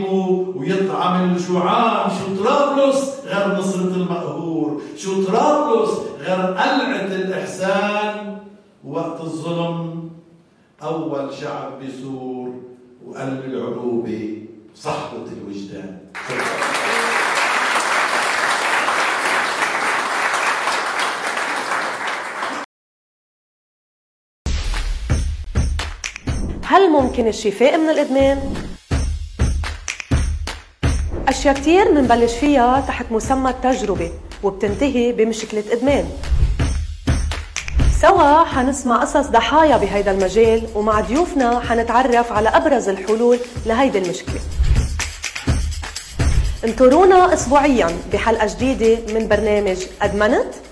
ويطعم الجوعان. شو طرابلس غير نصرة المقهور، شو طرابلس غير قلعة الإحسان. وقت الظلم أول شعب بيثور وقلب العروبة صحبة الوجدان. هل ممكن الشفاء من الإدمان؟ أشياء كتير منبلش فيها تحت مسمى التجربة وبتنتهي بمشكلة إدمان. سوا حنسمع قصص ضحايا بهيدا المجال، ومع ضيوفنا حنتعرف على أبرز الحلول لهيدي المشكلة. انطرونا أسبوعياً بحلقة جديدة من برنامج أدمنت.